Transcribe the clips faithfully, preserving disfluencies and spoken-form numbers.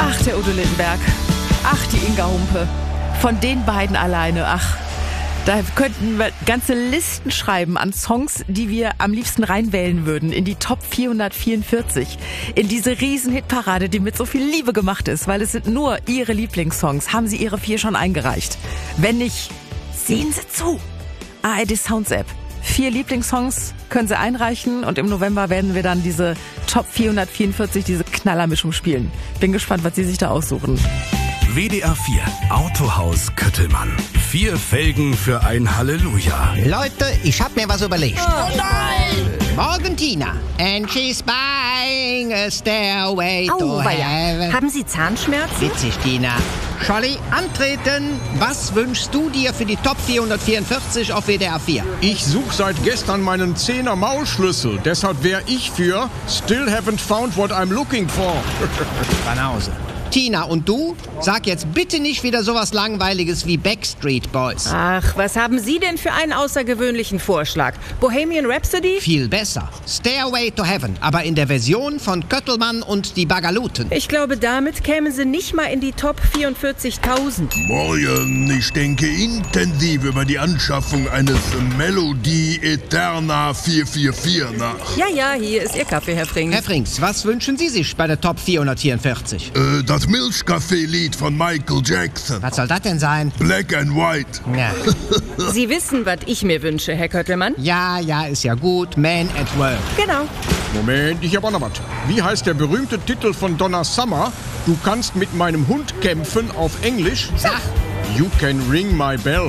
Ach, der Udo Lindenberg. Ach, die Inga Humpe. Von den beiden alleine, ach. Da könnten wir ganze Listen schreiben an Songs, die wir am liebsten reinwählen würden in die Top vierhundertvierundvierzig. In diese riesen Hitparade, die mit so viel Liebe gemacht ist, weil es sind nur ihre Lieblingssongs. Haben sie ihre vier schon eingereicht? Wenn nicht, sehen Sie zu. A R D Sounds App. Vier Lieblingssongs können Sie einreichen und im November werden wir dann diese Top vierhundertvierundvierzig, diese Knallermischung spielen. Bin gespannt, was Sie sich da aussuchen. W D R vier Autohaus Köttelmann. Vier Felgen für ein Halleluja. Leute, ich hab mir was überlegt. Oh nein! Morgen Tina. And she's buying a stairway to Auweia. heaven. Haben Sie Zahnschmerzen? Witzig, Tina. Scholli, antreten. Was wünschst du dir für die Top vierhundertvierundvierzig auf W D R vier? Ich suche seit gestern meinen Zehner Maulschlüssel. Deshalb wäre ich für Still haven't found what I'm looking for. Banause. Tina, und du? Sag jetzt bitte nicht wieder sowas Langweiliges wie Backstreet Boys. Ach, was haben Sie denn für einen außergewöhnlichen Vorschlag? Bohemian Rhapsody? Viel besser. Stairway to Heaven, aber in der Version von Köttelmann und die Bagaluten. Ich glaube, damit kämen Sie nicht mal in die Top vierundvierzigtausend. Morgen, ich denke intensiv über die Anschaffung eines Melodie Eterna vier vier vier nach. Ja, ja, hier ist Ihr Kaffee, Herr Frings. Herr Frings, was wünschen Sie sich bei der Top vierhundertvierundvierzig? Äh, das Milchkaffee-Lied von Michael Jackson. Was soll das denn sein? Black and White. Ja. Sie wissen, was ich mir wünsche, Herr Köttelmann? ja, ja, ist ja gut. Man at Work. Genau. Moment, ich habe auch noch was. Wie heißt der berühmte Titel von Donna Summer? Du kannst mit meinem Hund kämpfen auf Englisch. Sag. You can ring my bell.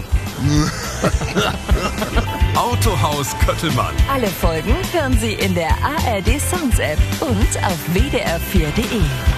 Autohaus Köttelmann. Alle Folgen hören Sie in der A R D Sounds App und auf w d r vier punkt d e.